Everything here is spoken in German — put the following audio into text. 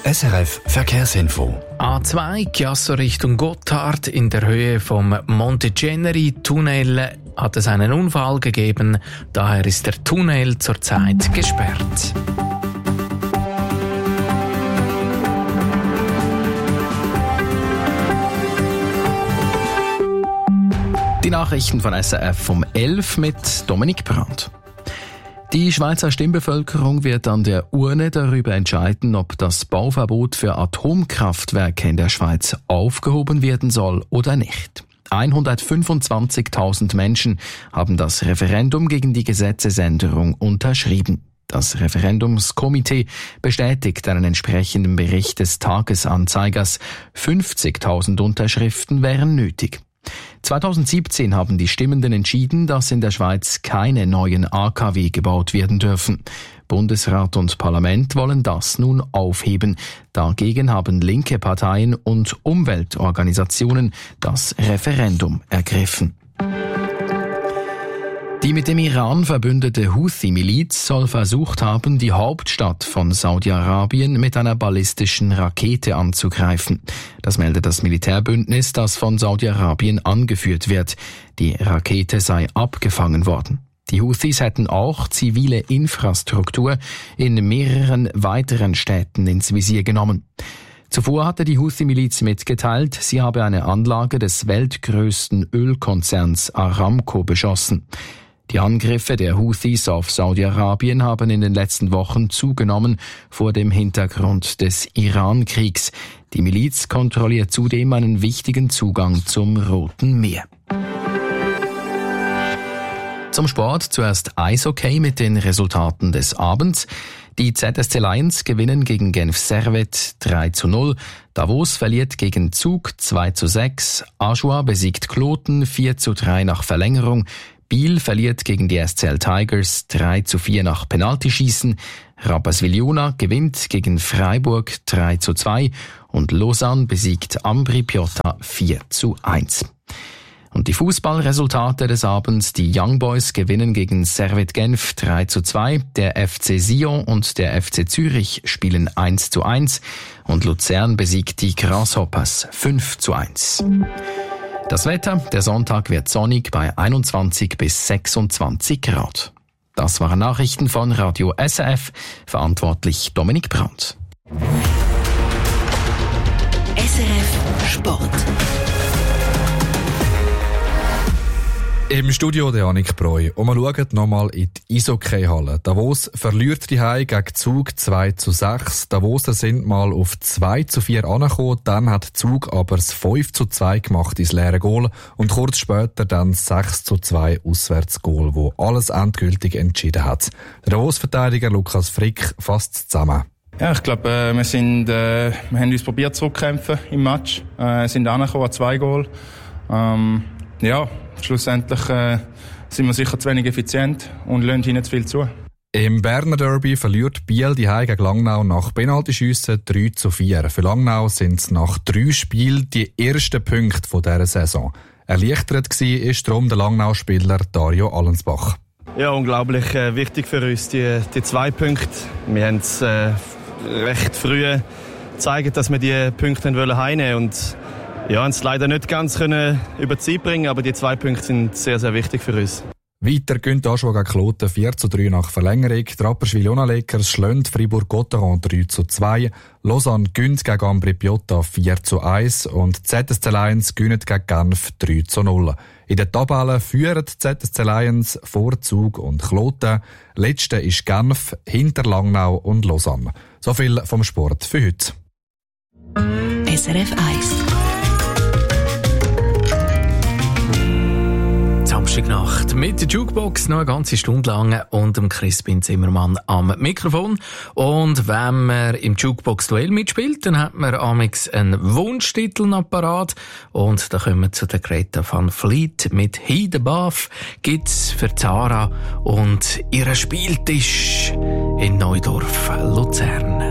SRF Verkehrsinfo. A2 Chiasso Richtung Gotthard in der Höhe vom Monte Ceneri Tunnel hat es einen Unfall gegeben. Daher ist der Tunnel zurzeit gesperrt. Die Nachrichten von SRF um 11 mit Dominik Brandt. Die Schweizer Stimmbevölkerung wird an der Urne darüber entscheiden, ob das Bauverbot für Atomkraftwerke in der Schweiz aufgehoben werden soll oder nicht. 125.000 Menschen haben das Referendum gegen die Gesetzesänderung unterschrieben. Das Referendumskomitee bestätigt einen entsprechenden Bericht des Tagesanzeigers. 50.000 Unterschriften wären nötig. 2017 haben die Stimmenden entschieden, dass in der Schweiz keine neuen AKW gebaut werden dürfen. Bundesrat und Parlament wollen das nun aufheben. Dagegen haben linke Parteien und Umweltorganisationen das Referendum ergriffen. Die mit dem Iran verbündete Houthi-Miliz soll versucht haben, die Hauptstadt von Saudi-Arabien mit einer ballistischen Rakete anzugreifen. Das meldet das Militärbündnis, das von Saudi-Arabien angeführt wird. Die Rakete sei abgefangen worden. Die Houthis hätten auch zivile Infrastruktur in mehreren weiteren Städten ins Visier genommen. Zuvor hatte die Houthi-Miliz mitgeteilt, sie habe eine Anlage des weltgrößten Ölkonzerns Aramco beschossen. Die Angriffe der Houthis auf Saudi-Arabien haben in den letzten Wochen zugenommen vor dem Hintergrund des Iran-Kriegs. Die Miliz kontrolliert zudem einen wichtigen Zugang zum Roten Meer. Zum Sport zuerst Eishockey mit den Resultaten des Abends. Die ZSC Lions gewinnen gegen Genf Servette 3:0. Davos verliert gegen Zug 2:6. Ajoie besiegt Kloten 4:3 nach Verlängerung. Biel verliert gegen die SCL Tigers 3:4 nach Penaltyschießen. Rapperswil-Jona gewinnt gegen Freiburg 3:2 und Lausanne besiegt Ambri Piotta 4:1. Und die Fußballresultate des Abends: Die Young Boys gewinnen gegen Servette Genf 3:2, der FC Sion und der FC Zürich spielen 1:1 und Luzern besiegt die Grasshoppers 5:1. Das Wetter: Der Sonntag wird sonnig bei 21 bis 26 Grad. Das waren Nachrichten von Radio SRF, verantwortlich Dominik Brandt. SRF Sport. Im Studio der Janik Breu. Und wir schauen nochmal in die Eishockey-Halle. Davos verliert die Heim gegen Zug 2:6. Davoser sind mal auf 2:4 angekommen. Dann hat Zug aber das 5:2 gemacht ins leere Goal. Und kurz später dann das 6:2 Auswärtsgoal, wo alles endgültig entschieden hat. Der Davos-Verteidiger Lukas Frick fasst zusammen. Ja, ich glaube, wir haben uns probiert zurückzukämpfen im Match. Sind angekommen an 2 Goal. Schlussendlich sind wir sicher zu wenig effizient und lassen hinten zu viel zu. Im Berner Derby verliert Biel die Heim gegen Langnau nach Penaltyschüssen 3:4. Für Langnau sind es nach 3 Spielen die ersten Punkte dieser Saison. Erleichtert war darum der Langnau-Spieler Dario Allensbach. Ja, unglaublich wichtig für uns, die 2 Punkte. Wir haben es recht früh gezeigt, dass wir die Punkte heimnehmen wollen. Und ja, haben es leider nicht ganz können über die Zeit bringen, aber die 2 Punkte sind sehr, sehr wichtig für uns. Weiter gönnt Ajoie gegen Kloten 4:3 nach Verlängerung. Die Rapperswil-Jona Lakers schlönt Fribourg-Gotteron 3:2. Lausanne gönnt gegen Ambri Piotta 4:1 und die ZSC Lions gönnt gegen Genf 3:0. In der Tabelle führen die ZSC Lions vor Zug und Kloten. Letzte ist Genf, hinter Langnau und Lausanne. So viel vom Sport für heute. SRF 1. Samstagnacht mit der Jukebox noch eine ganze Stunde lang und dem Crispin Zimmermann am Mikrofon. Und wenn man im Jukebox-Duell mitspielt, dann hat man amigs einen Wunschtitel noch parat. Und da kommen wir zu der Greta van Fleet mit «Heat Above». Gibt's für Zara und ihren Spieltisch in Neudorf, Luzern.